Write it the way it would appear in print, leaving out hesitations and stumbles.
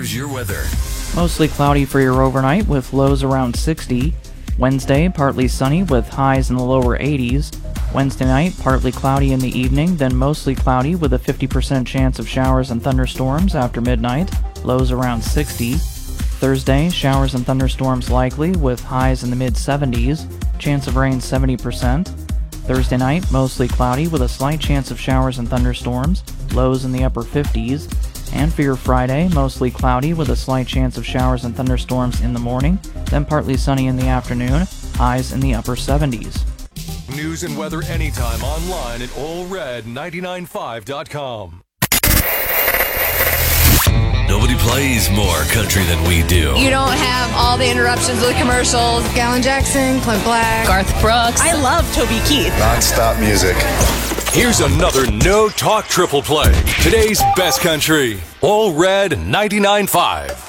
here's your weather. Mostly cloudy for your overnight with lows around 60. Wednesday, partly sunny with highs in the lower 80s. Wednesday night, partly cloudy in the evening, then mostly cloudy with a 50% chance of showers and thunderstorms after midnight, lows around 60. Thursday, showers and thunderstorms likely with highs in the mid-70s, chance of rain 70%. Thursday night, mostly cloudy with a slight chance of showers and thunderstorms, lows in the upper 50s. And for your Friday, mostly cloudy with a slight chance of showers and thunderstorms in the morning, then partly sunny in the afternoon, highs in the upper 70s. News and weather anytime online at allred995.com. Nobody plays more country than we do. You don't have all the interruptions with the commercials. Alan Jackson, Clint Black, Garth Brooks. I love Toby Keith. Non-stop music. Here's another No Talk Triple Play. Today's best country. All Red 99.5.